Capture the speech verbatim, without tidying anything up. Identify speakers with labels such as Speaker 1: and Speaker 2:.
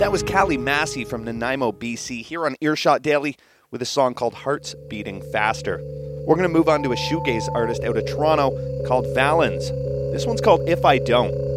Speaker 1: That was Callie Massey from Nanaimo, B C, here on Earshot Daily with a song called Hearts Beating Faster. We're going to move on to a shoegaze artist out of Toronto called Valens. This one's called If I Don't.